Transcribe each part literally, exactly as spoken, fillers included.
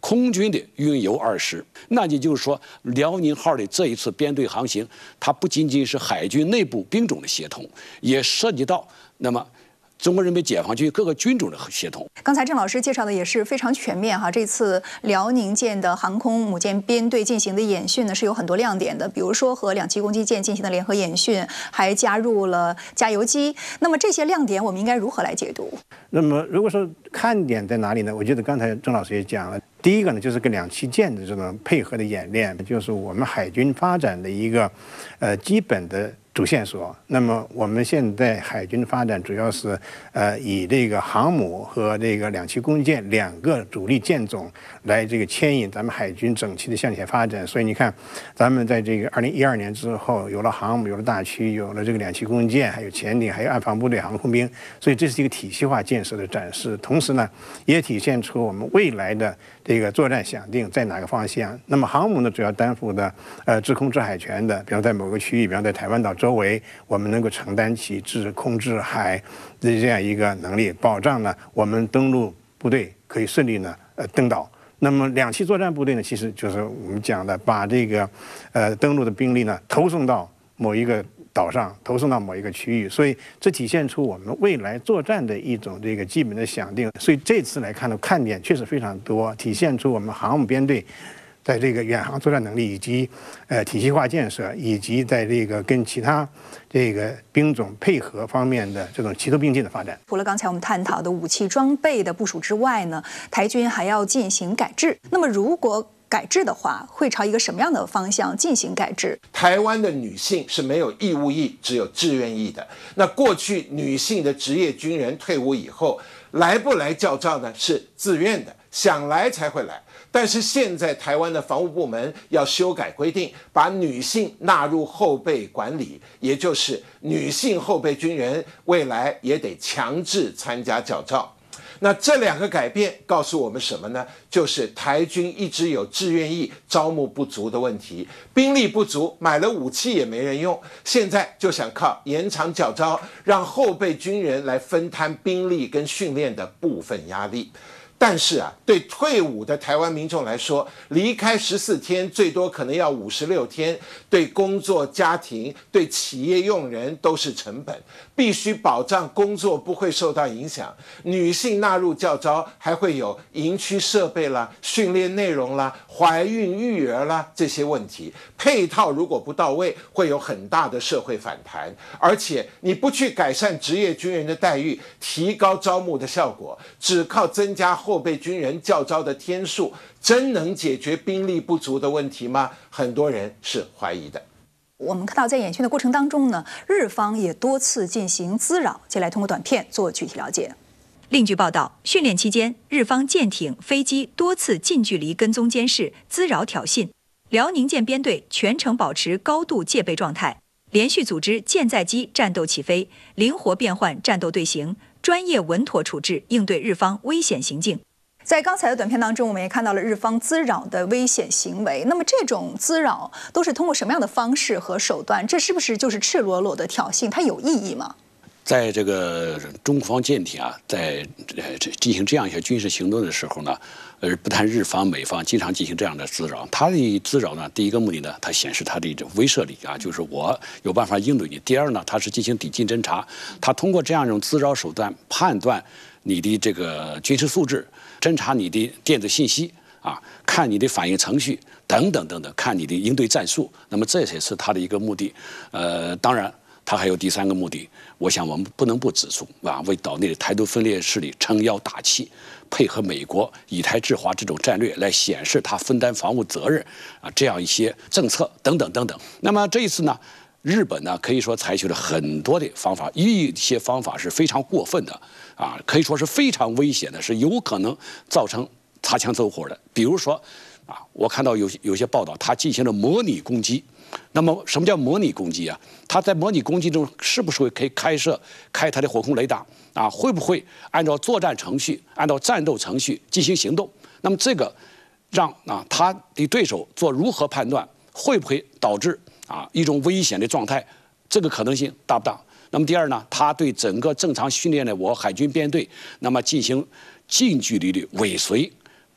空军的运油二师。那也就是说，辽宁号的这一次编队航行，它不仅仅是海军内部兵种的协同，也涉及到那么。 中国人民解放军各个军种的协同。 刚才郑老师介绍的也是非常全面哈。这次辽宁舰的航空母舰编队进行的演训呢，是有很多亮点的，比如说和两栖攻击舰进行的联合演训，还加入了加油机。那么这些亮点，我们应该如何来解读？ 那么如果说看点在哪里呢？我觉得刚才郑老师也讲了，第一个呢就是跟两栖舰的这种配合的演练，就是我们海军发展的一个呃基本的。 主线索。那么我们现在海军发展主要是呃以这个航母和这个两栖攻舰两个主力舰种来这个牵引咱们海军整体的向前发展。所以你看，咱们在这个二零一二年之后，有了航母，有了大驱，有了这个两栖攻舰，还有潜艇，还有岸防部队、航空兵。所以这是一个体系化建设的展示。同时呢，也体现出我们未来的这个作战想定在哪个方向。那么航母呢，主要担负的呃制空制海权的，比方在某个区域，比方在台湾岛周围，我们能够承担起制空制海的这样一个能力，保障呢我们登陆部队可以顺利呢呃登岛。那么两栖作战部队呢，其实就是我们讲的把这个呃登陆的兵力呢投送到某一个岛上，投送到某一个区域，所以这体现出我们未来作战的一种这个基本的想定。所以这次来看的看点确实非常多，体现出我们航母编队。 在这个远航作战能力以及呃体系化建设，以及在这个跟其他这个兵种配合方面的这种齐头并进的发展。 除了刚才我们探讨的武器装备的部署之外呢，台军还要进行改制。那么如果改制的话，会朝一个什么样的方向进行改制？ 台湾的女性是没有义务役，只有志愿役的。那过去女性的职业军人退伍以后，来不来教召呢？是自愿的，想来才会来。 但是现在台湾的防务部门要修改规定，把女性纳入后备管理，也就是女性后备军人未来也得强制参加教召。那这两个改变告诉我们什么呢？就是台军一直有志愿役招募不足的问题，兵力不足，买了武器也没人用。现在就想靠延长教召，让后备军人来分摊兵力跟训练的部分压力。 但是啊，对退伍的台湾民众来说，离开十四天，最多可能要五十六天，对工作、家庭、对企业用人都是成本，必须保障工作不会受到影响。女性纳入教召，还会有营区设备啦、训练内容啦、怀孕育儿啦这些问题，配套如果不到位，会有很大的社会反弹。而且你不去改善职业军人的待遇，提高招募的效果，只靠增加 后备军人教召的天数，真能解决兵力不足的问题吗？很多人是怀疑的。 我们看到在演训的过程当中呢，日方也多次进行滋扰。接下来通过短片做具体了解。 另据报道，训练期间，日方舰艇、飞机多次近距离跟踪监视、滋扰挑衅，辽宁舰编队全程保持高度戒备状态，连续组织舰载机战斗起飞，灵活变换战斗队形。 专业稳妥处置，应对日方危险行径。 在刚才的短片当中，我们也看到了日方滋扰的危险行为。那么，这种滋扰都是通过什么样的方式和手段？这是不是就是赤裸裸的挑衅？它有意义吗？ 在这个中方舰艇啊，在呃进行这样一些军事行动的时候呢，呃，不但日方、美方经常进行这样的滋扰，它的滋扰呢，第一个目的呢，它显示它的这种威慑力啊，就是我有办法应对你。第二呢，它是进行抵近侦察，它通过这样一种滋扰手段判断你的这个军事素质，侦查你的电子信息啊，看你的反应程序等等等等，看你的应对战术。那么这也是它的一个目的。呃，当然。 它还有第三个目的，我想我们不能不指出啊，为岛内的台独分裂势力撑腰打气，配合美国以台制华这种战略来显示它分担防务责任啊，这样一些政策等等等等。那么这一次呢，日本呢可以说采取了很多的方法，一些方法是非常过分的啊，可以说是非常危险的，是有可能造成擦枪走火的。比如说啊，我看到有有些报道，它进行了模拟攻击。 那么，什么叫模拟攻击啊？它在模拟攻击中是不是会可以开设开它的火控雷达啊？会不会按照作战程序、按照战斗程序进行行动？那么这个让啊他的对手做如何判断？会不会导致啊一种危险的状态？这个可能性大不大？那么第二呢，他对整个正常训练的我海军编队，那么进行近距离的尾随。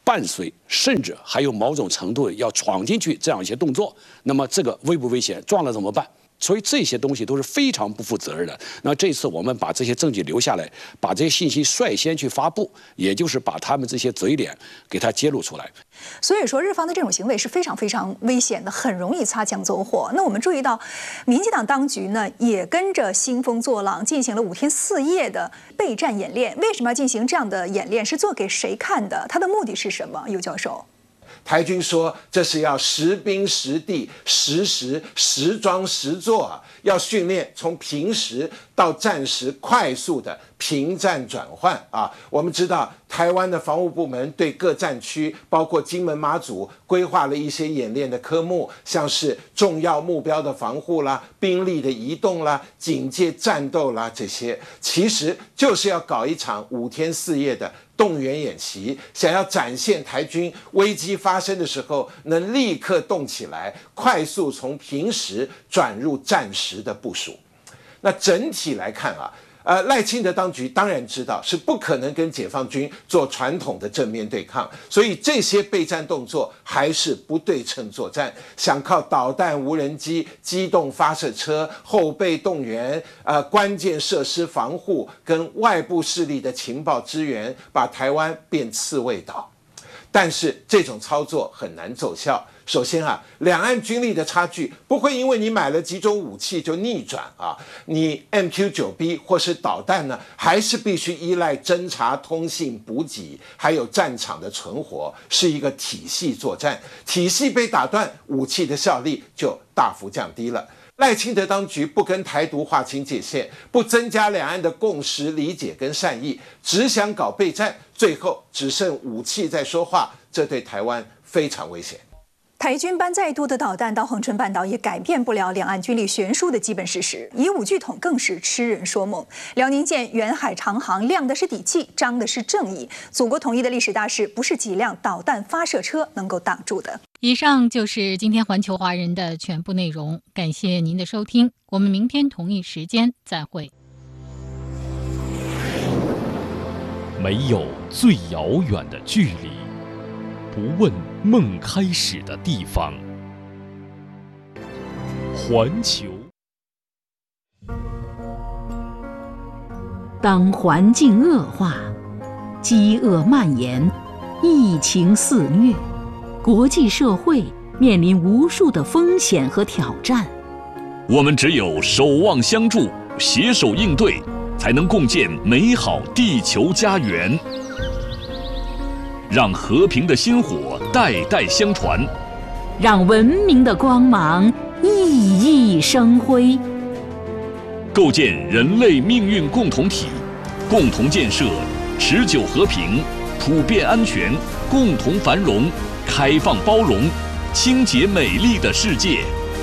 伴随，甚至还有某种程度要闯进去这样一些动作，那么这个危不危险？撞了怎么办？所以这些东西都是非常不负责任的。那这次我们把这些证据留下来，把这些信息率先去发布，也就是把他们这些嘴脸给它揭露出来。 所以说，日方的这种行为是非常非常危险的，很容易擦枪走火。那我们注意到，民进党当局呢也跟着兴风作浪，进行了五天四夜的备战演练。为什么要进行这样的演练？是做给谁看的？它的目的是什么？尤教授。 台军说这是要实兵实地、实时实装实做啊，要训练从平时到战时快速的平战转换啊。我们知道台湾的防务部门对各战区，包括金门、马祖，规划了一些演练的科目，像是重要目标的防护啦、兵力的移动啦、警戒战斗啦，这些其实就是要搞一场五天四夜的动员演习，想要展现台军危机发生的时候能立刻动起来，快速从平时转入战时的部署。那整体来看啊，呃，赖清德当局当然知道是不可能跟解放军做传统的正面对抗，所以这些备战动作还是不对称作战，想靠导弹、无人机、机动发射车、后备动员、呃关键设施防护跟外部势力的情报支援，把台湾变刺猬岛。但是这种操作很难奏效。首先啊，两岸军力的差距不会因为你买了几种武器就逆转啊，你 M Q 九 B 或是导弹呢，还是必须依赖侦察、通信、补给，还有战场的存活，是一个体系作战。体系被打断，武器的效力就大幅降低了。赖清德当局不跟台独划清界限，不增加两岸的共识、理解跟善意，只想搞备战，最后只剩武器在说话，这对台湾非常危险。 台军搬再多的导弹到恒春半岛，也改变不了两岸军力悬殊的基本事实。以武拒统更是痴人说梦。辽宁舰远海长航，亮的是底气，彰的是正义。祖国统一的历史大势，不是几辆导弹发射车能够挡住的。 以上就是今天环球华人的全部内容，感谢您的收听，我们明天同一时间再会。 没有最遥远的距离，不问梦开始的地方。环球。 当环境恶化，饥饿蔓延，疫情肆虐，国际社会面临无数的风险和挑战。 我们只有守望相助，携手应对，才能共建美好地球家园。让和平的薪火代代相传， 让文明的光芒熠熠生辉， 构建人类命运共同体，共同建设持久和平、普遍安全、共同繁荣、开放包容、清洁美丽的世界。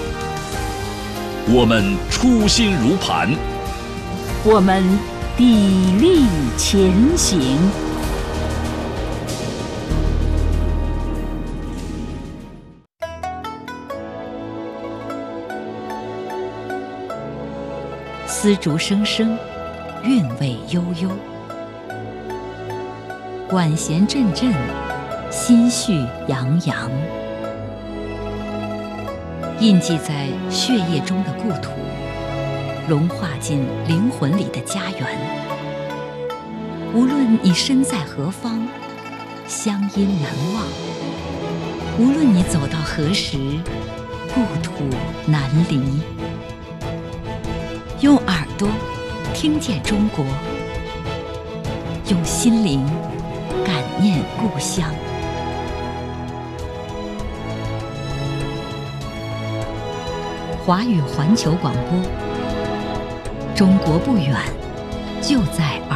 我们初心如磐， 我们砥砺前行。丝竹声声，韵味悠悠，管弦阵阵，心绪洋洋。印记在血液中的故土，融化进灵魂里的家园。无论你身在何方，乡音难忘；无论你走到何时，故土难离。用耳朵听见中国，用心灵感念故乡。华语环球广播，中国不远，就在耳